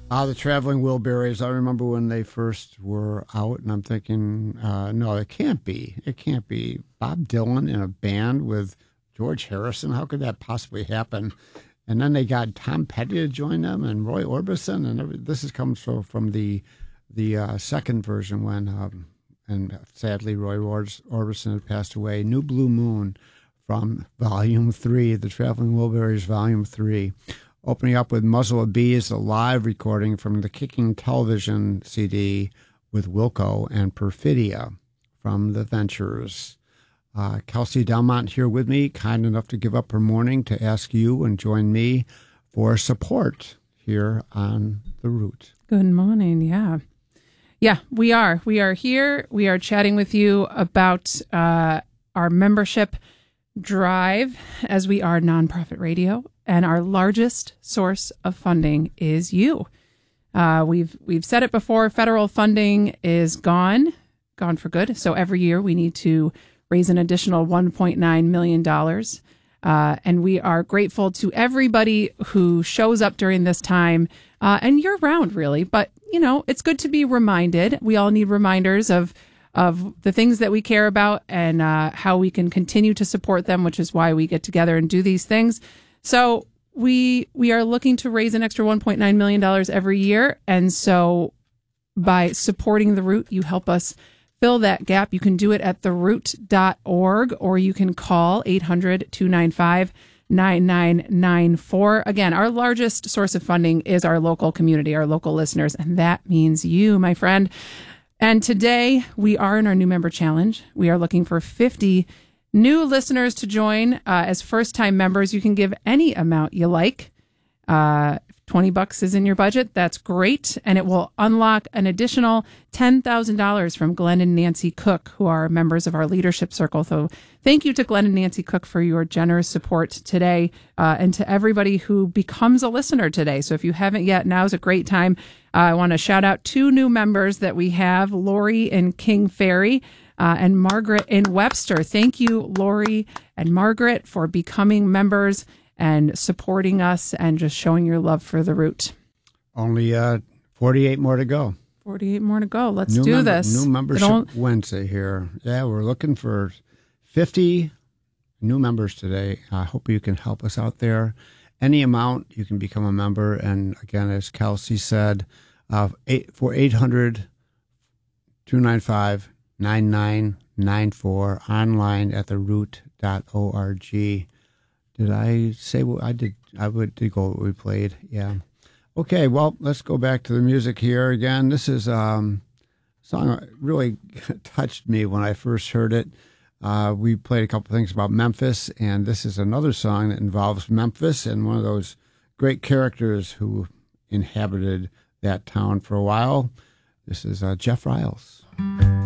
The Traveling Wilburys. I remember when they first were out, and I'm thinking, no, it can't be. It can't be Bob Dylan in a band with George Harrison. How could that possibly happen? And then they got Tom Petty to join them, and Roy Orbison, and this comes from the second version when, and sadly, Roy Orbison had passed away. New Blue Moon from Volume 3, The Traveling Wilburys, Volume 3. Opening up with Muzzle of Bees, a live recording from the Kicking Television CD with Wilco and Perfidia from The Ventures. Kelsey Delmont here with me, kind enough to give up her morning to ask you and join me for support here on The Root. Good morning, yeah. Yeah, we are. We are here. We are chatting with you about our membership drive, as we are nonprofit radio, and our largest source of funding is you. We've said it before, federal funding is gone for good. So every year we need to raise an additional $1.9 million. And we are grateful to everybody who shows up during this time and year round, really. But, you know, it's good to be reminded. We all need reminders of the things that we care about and how we can continue to support them, which is why we get together and do these things. So we are looking to raise an extra $1.9 million every year. And so by supporting The Root, you help us fill that gap. You can do it at theroot.org, or you can call 800-295-9994. Again, our largest source of funding is our local community, our local listeners, and that means you, my friend. And today we are in our new member challenge. We are looking for 50 new listeners to join as first-time members. You can give any amount you like. $20 is in your budget. That's great. And it will unlock an additional $10,000 from Glenn and Nancy Cook, who are members of our leadership circle. So thank you to Glenn and Nancy Cook for your generous support today, and to everybody who becomes a listener today. So if you haven't yet, now's a great time. I want to shout out two new members that we have, Lori in King Ferry and Margaret in Webster. Thank you, Lori and Margaret, for becoming members and supporting us and just showing your love for The Root. Only 48 more to go. 48 more to go. Let's do this. New membership Wednesday here. Yeah, we're looking for 50 new members today. I hope you can help us out there. Any amount, you can become a member. And again, as Kelsey said, for 800-295-9994, online at theroot.org. Did I say what I did? I did go what we played. Yeah. Okay, well, let's go back to the music here again. This is a song that really touched me when I first heard it. We played a couple things about Memphis, and this is another song that involves Memphis and one of those great characters who inhabited that town for a while. This is Jeff Riles.